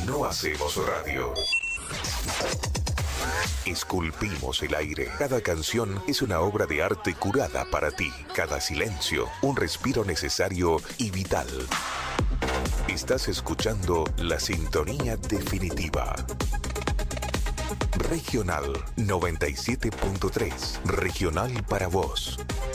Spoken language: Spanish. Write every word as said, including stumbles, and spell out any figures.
no hacemos radio. Esculpimos el aire. Cada canción es una obra de arte curada para ti. Cada silencio, un respiro necesario y vital. Estás escuchando la sintonía definitiva. Regional noventa y siete punto tres. Regional para vos.